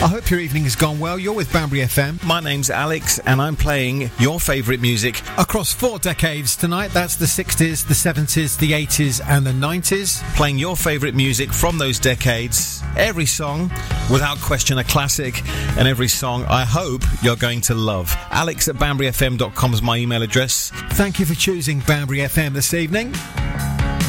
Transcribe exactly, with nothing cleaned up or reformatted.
I hope your evening has gone well. You're with Banbury F M. My name's Alex, and I'm playing your favourite music across four decades tonight. That's the sixties, the seventies, the eighties and the nineties. Playing your favourite music from those decades. Every song, without question, a classic, and every song I hope you're going to love. Alex at banbury f m dot com is my email address. Thank you for choosing Banbury F M this evening.